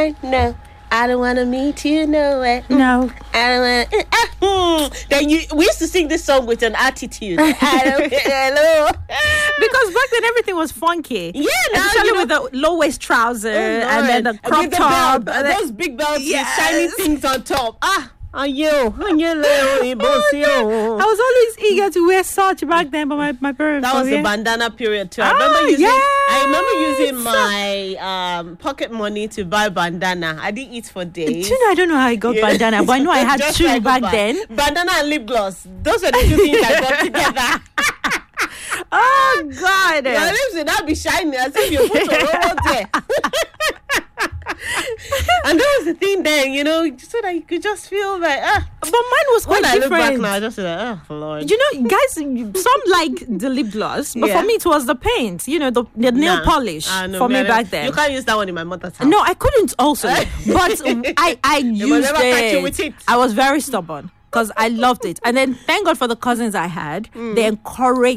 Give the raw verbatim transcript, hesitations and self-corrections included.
I know. I don't want to meet you nowhere. No. I don't want to. Then you, we used to sing this song with an attitude. I don't, hello. Because back then everything was funky. Yeah, now, especially you know, with the low waist trouser oh, and then the crop with the top. belt, and then- those big belts Yes. with shiny things on top. Ah. Are you? Are you little I was always eager to wear such back then, but my, my parents. That was yeah. the bandana period too. I Ah, remember using. yes. I remember using my um, pocket money to buy bandana. I didn't eat for days. Do you know, I don't know how I got Yeah. bandana, but I know I had Just two like back buy. then. Bandana and lip gloss. Those were the two things I got together. Oh God! Your lips would not be shiny as if you put a robot there. And that was the thing then, you know, so that you could just feel like, ah. But mine was quite When I look different. back now, I just like, oh, Lord. You know, guys, some like the lip gloss, but Yeah. for me it was the paint. You know, the, the nail Nah. polish Ah, no, for me no, back then. You can't use that one in my mother's house. No, I couldn't also, but I I will used never catch you it. with it. I was very stubborn because I loved it, and then thank God for the cousins I had. They encouraged